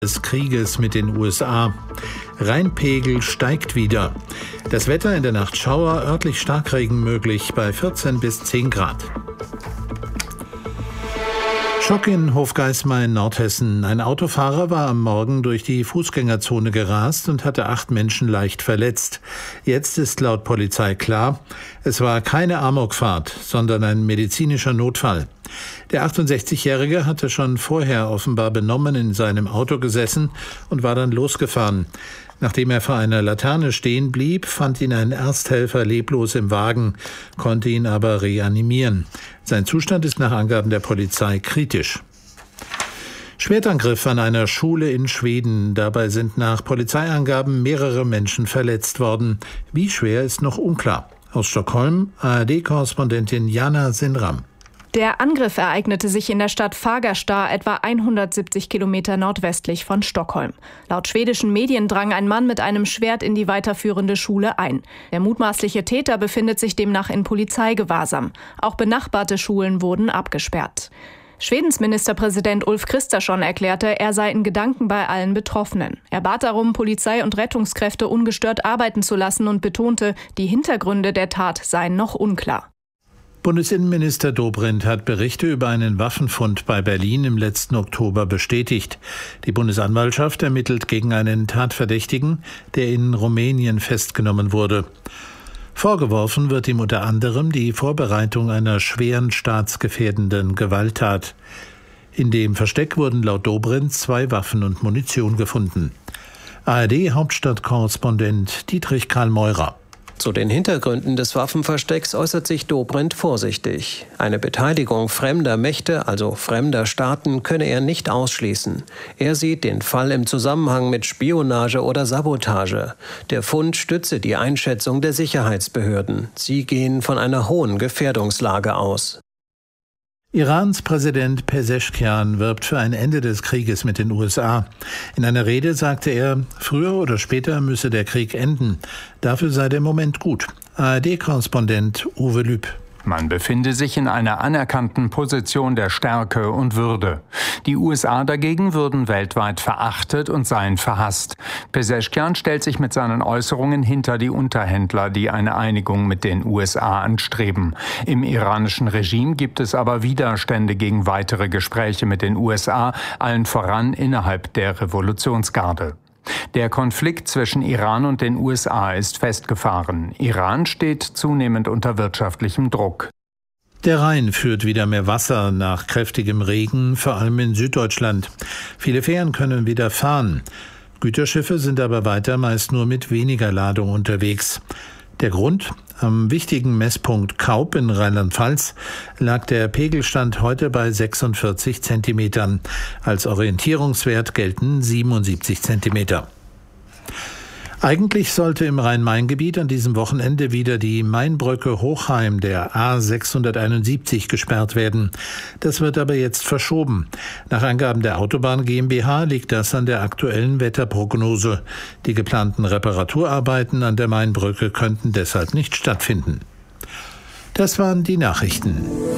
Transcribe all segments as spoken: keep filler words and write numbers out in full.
des Krieges mit den U S A. Rheinpegel steigt wieder. Das Wetter in der Nacht Schauer, örtlich Starkregen möglich bei vierzehn bis zehn Grad. Schock in Hofgeismar in Nordhessen. Ein Autofahrer war am Morgen durch die Fußgängerzone gerast und hatte acht Menschen leicht verletzt. Jetzt ist laut Polizei klar, es war keine Amokfahrt, sondern ein medizinischer Notfall. Der achtundsechzigjährige hatte schon vorher offenbar benommen in seinem Auto gesessen und war dann losgefahren. Nachdem er vor einer Laterne stehen blieb, fand ihn ein Ersthelfer leblos im Wagen, konnte ihn aber reanimieren. Sein Zustand ist nach Angaben der Polizei kritisch. Schwertangriff an einer Schule in Schweden. Dabei sind nach Polizeiangaben mehrere Menschen verletzt worden. Wie schwer ist noch unklar. Aus Stockholm, A R D-Korrespondentin Jana Sinram. Der Angriff ereignete sich in der Stadt Fagersta, etwa hundertsiebzig Kilometer nordwestlich von Stockholm. Laut schwedischen Medien drang ein Mann mit einem Schwert in die weiterführende Schule ein. Der mutmaßliche Täter befindet sich demnach in Polizeigewahrsam. Auch benachbarte Schulen wurden abgesperrt. Schwedens Ministerpräsident Ulf Kristersson erklärte, er sei in Gedanken bei allen Betroffenen. Er bat darum, Polizei und Rettungskräfte ungestört arbeiten zu lassen und betonte, die Hintergründe der Tat seien noch unklar. Bundesinnenminister Dobrindt hat Berichte über einen Waffenfund bei Berlin im letzten Oktober bestätigt. Die Bundesanwaltschaft ermittelt gegen einen Tatverdächtigen, der in Rumänien festgenommen wurde. Vorgeworfen wird ihm unter anderem die Vorbereitung einer schweren staatsgefährdenden Gewalttat. In dem Versteck wurden laut Dobrindt zwei Waffen und Munition gefunden. A R D-Hauptstadtkorrespondent Dietrich Karl Meurer. Zu den Hintergründen des Waffenverstecks äußert sich Dobrindt vorsichtig. Eine Beteiligung fremder Mächte, also fremder Staaten, könne er nicht ausschließen. Er sieht den Fall im Zusammenhang mit Spionage oder Sabotage. Der Fund stütze die Einschätzung der Sicherheitsbehörden. Sie gehen von einer hohen Gefährdungslage aus. Irans Präsident Pezeshkian wirbt für ein Ende des Krieges mit den U S A. In einer Rede sagte er, früher oder später müsse der Krieg enden. Dafür sei der Moment gut. A R D-Korrespondent Uwe Lüb. Man befinde sich in einer anerkannten Position der Stärke und Würde. Die U S A dagegen würden weltweit verachtet und seien verhasst. Pezeshkian stellt sich mit seinen Äußerungen hinter die Unterhändler, die eine Einigung mit den U S A anstreben. Im iranischen Regime gibt es aber Widerstände gegen weitere Gespräche mit den U S A, allen voran innerhalb der Revolutionsgarde. Der Konflikt zwischen Iran und den U S A ist festgefahren. Iran steht zunehmend unter wirtschaftlichem Druck. Der Rhein führt wieder mehr Wasser nach kräftigem Regen, vor allem in Süddeutschland. Viele Fähren können wieder fahren. Güterschiffe sind aber weiter meist nur mit weniger Ladung unterwegs. Der Grund? Am wichtigen Messpunkt Kaup in Rheinland-Pfalz lag der Pegelstand heute bei sechsundvierzig Zentimetern. Als Orientierungswert gelten siebenundsiebzig Zentimeter. Eigentlich sollte im Rhein-Main-Gebiet an diesem Wochenende wieder die Mainbrücke Hochheim der A sechshunderteinundsiebzig gesperrt werden. Das wird aber jetzt verschoben. Nach Angaben der Autobahn GmbH liegt das an der aktuellen Wetterprognose. Die geplanten Reparaturarbeiten an der Mainbrücke könnten deshalb nicht stattfinden. Das waren die Nachrichten.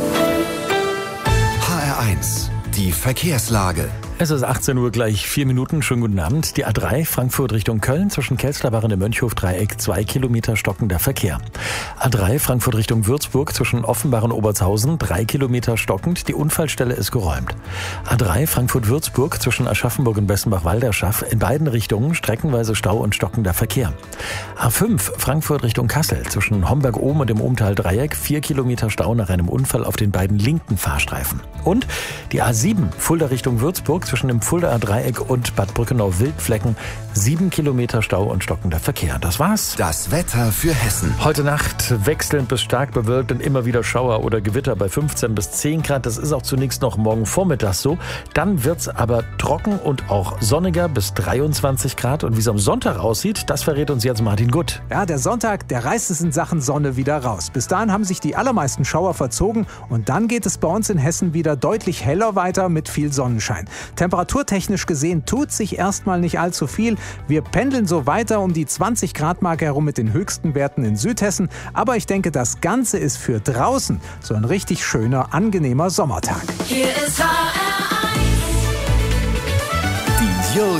H R eins, die Verkehrslage. Es ist achtzehn Uhr, gleich vier Minuten. Schönen guten Abend. Die A drei Frankfurt Richtung Köln zwischen Kelsterbach und dem Mönchhof-Dreieck zwei Kilometer stockender Verkehr. A drei Frankfurt Richtung Würzburg zwischen Offenbach und Obertshausen drei Kilometer stockend. Die Unfallstelle ist geräumt. A drei Frankfurt-Würzburg zwischen Aschaffenburg und Bessenbach-Walderschaff in beiden Richtungen streckenweise Stau und stockender Verkehr. A fünf Frankfurt Richtung Kassel zwischen Homberg-Ohm und dem Ohmtal-Dreieck vier Kilometer Stau nach einem Unfall auf den beiden linken Fahrstreifen. Und die A sieben Fulda Richtung Würzburg zwischen dem Fuldaer Dreieck und Bad Brückenau-Wildflecken sieben Kilometer Stau und stockender Verkehr. Das war's. Das Wetter für Hessen. Heute Nacht wechselnd bis stark bewölkt und immer wieder Schauer oder Gewitter bei fünfzehn bis zehn Grad. Das ist auch zunächst noch morgen Vormittag so. Dann wird's aber trocken und auch sonniger bis dreiundzwanzig Grad. Und wie es am Sonntag aussieht, das verrät uns jetzt Martin Gutt. Ja, der Sonntag, der reißt es in Sachen Sonne wieder raus. Bis dahin haben sich die allermeisten Schauer verzogen und dann geht es bei uns in Hessen wieder deutlich heller weiter mit viel Sonnenschein. Temperaturtechnisch gesehen tut sich erstmal nicht allzu viel. Wir pendeln so weiter um die zwanzig Grad Marke herum mit den höchsten Werten in Südhessen. Aber ich denke, das Ganze ist für draußen so ein richtig schöner, angenehmer Sommertag. Hier ist H R eins. Die